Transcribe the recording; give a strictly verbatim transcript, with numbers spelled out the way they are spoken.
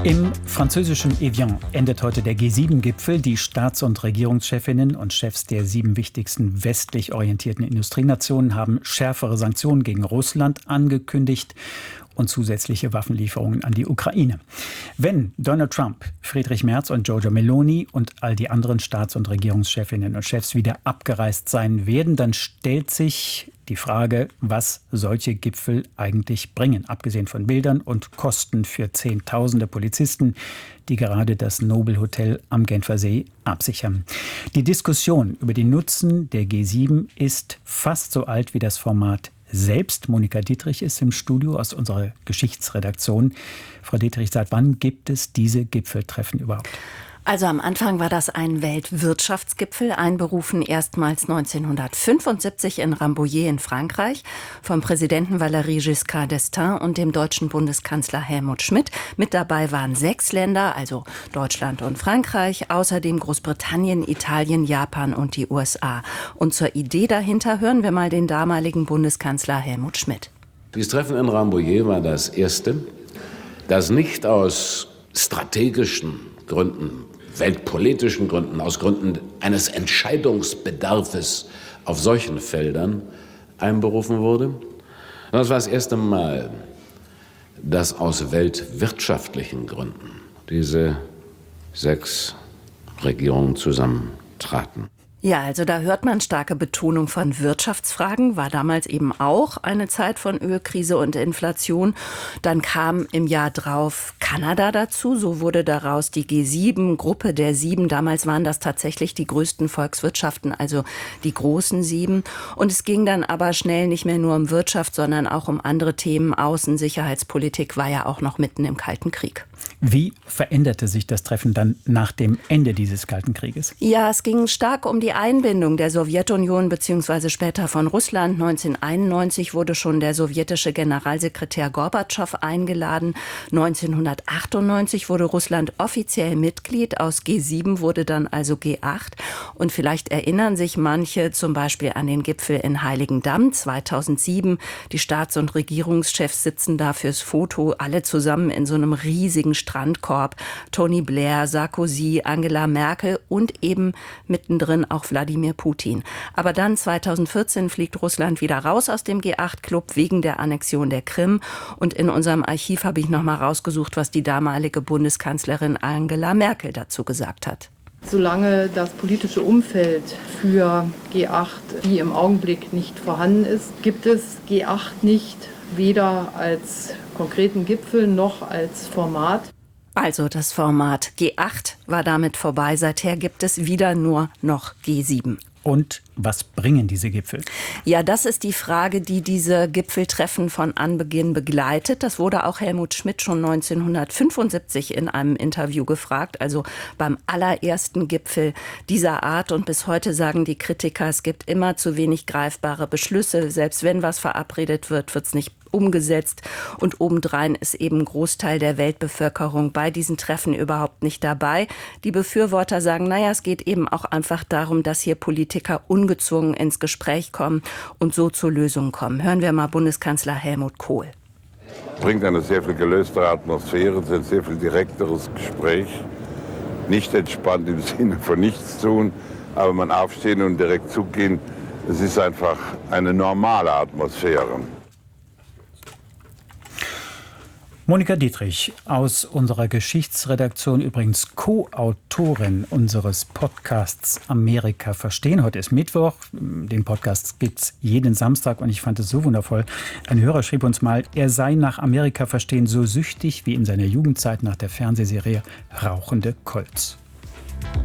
Im französischen Evian endet heute der G sieben Gipfel. Die Staats- und Regierungschefinnen und Chefs der sieben wichtigsten westlich orientierten Industrienationen haben schärfere Sanktionen gegen Russland angekündigt und zusätzliche Waffenlieferungen an die Ukraine. Wenn Donald Trump, Friedrich Merz und Giorgia Meloni und all die anderen Staats- und Regierungschefinnen und Chefs wieder abgereist sein werden, dann stellt sich die Frage, was solche Gipfel eigentlich bringen, abgesehen von Bildern und Kosten für Zehntausende Polizisten, die gerade das Noble Hotel am Genfersee absichern. Die Diskussion über den Nutzen der G sieben ist fast so alt wie das Format selbst. Monika Dietrich ist im Studio aus unserer Geschichtsredaktion. Frau Dietrich, seit wann gibt es diese Gipfeltreffen überhaupt? Also am Anfang war das ein Weltwirtschaftsgipfel, einberufen erstmals neunzehnhundertfünfundsiebzig in Rambouillet in Frankreich vom Präsidenten Valéry Giscard d'Estaing und dem deutschen Bundeskanzler Helmut Schmidt. Mit dabei waren sechs Länder, also Deutschland und Frankreich, außerdem Großbritannien, Italien, Japan und die U S A. Und zur Idee dahinter hören wir mal den damaligen Bundeskanzler Helmut Schmidt. Dieses Treffen in Rambouillet war das erste, das nicht aus strategischen Gründen, weltpolitischen Gründen, aus Gründen eines Entscheidungsbedarfes auf solchen Feldern einberufen wurde. Das war das erste Mal, dass aus weltwirtschaftlichen Gründen diese sechs Regierungen zusammentraten. Ja, also da hört man starke Betonung von Wirtschaftsfragen, war damals eben auch eine Zeit von Ölkrise und Inflation. Dann kam im Jahr drauf Kanada dazu, so wurde daraus die G sieben, Gruppe der Sieben. Damals waren das tatsächlich die größten Volkswirtschaften, also die großen Sieben. Und es ging dann aber schnell nicht mehr nur um Wirtschaft, sondern auch um andere Themen. Außen-, Sicherheitspolitik war ja auch noch mitten im Kalten Krieg. Wie veränderte sich das Treffen dann nach dem Ende dieses Kalten Krieges? Ja, es ging stark um die Einbindung der Sowjetunion bzw. später von Russland. neunzehnhunderteinundneunzig wurde schon der sowjetische Generalsekretär Gorbatschow eingeladen. neunzehnhundertachtundneunzig wurde Russland offiziell Mitglied. Aus G sieben wurde dann also G acht. Und vielleicht erinnern sich manche zum Beispiel an den Gipfel in Heiligendamm zweitausendsieben. Die Staats- und Regierungschefs sitzen da fürs Foto, alle zusammen in so einem riesigen Strandkorb. Tony Blair, Sarkozy, Angela Merkel und eben mittendrin auch Wladimir Putin. Aber dann zweitausendvierzehn fliegt Russland wieder raus aus dem G acht Club wegen der Annexion der Krim. Und in unserem Archiv habe ich noch mal rausgesucht, was die damalige Bundeskanzlerin Angela Merkel dazu gesagt hat. Solange das politische Umfeld für G acht wie im Augenblick nicht vorhanden ist, gibt es G acht nicht, weder als konkreten Gipfel noch als Format. Also das Format G acht war damit vorbei. Seither gibt es wieder nur noch G sieben. Und was bringen diese Gipfel? Ja, das ist die Frage, die diese Gipfeltreffen von Anbeginn begleitet. Das wurde auch Helmut Schmidt schon neunzehnhundertfünfundsiebzig in einem Interview gefragt, also beim allerersten Gipfel dieser Art. Und bis heute sagen die Kritiker, es gibt immer zu wenig greifbare Beschlüsse. Selbst wenn was verabredet wird, wird es nicht umgesetzt. Und obendrein ist eben ein Großteil der Weltbevölkerung bei diesen Treffen überhaupt nicht dabei. Die Befürworter sagen, naja, es geht eben auch einfach darum, dass hier Politiker ungezwungen ins Gespräch kommen und so zu Lösungen kommen. Hören wir mal Bundeskanzler Helmut Kohl. Bringt eine sehr viel gelöstere Atmosphäre, ein sehr viel direkteres Gespräch. Nicht entspannt im Sinne von nichts tun, aber man aufstehen und direkt zugehen. Es ist einfach eine normale Atmosphäre. Monika Dietrich aus unserer Geschichtsredaktion, übrigens Co-Autorin unseres Podcasts Amerika verstehen. Heute ist Mittwoch, den Podcast gibt's jeden Samstag und ich fand es so wundervoll. Ein Hörer schrieb uns mal, er sei nach Amerika verstehen so süchtig wie in seiner Jugendzeit nach der Fernsehserie Rauchende Colts.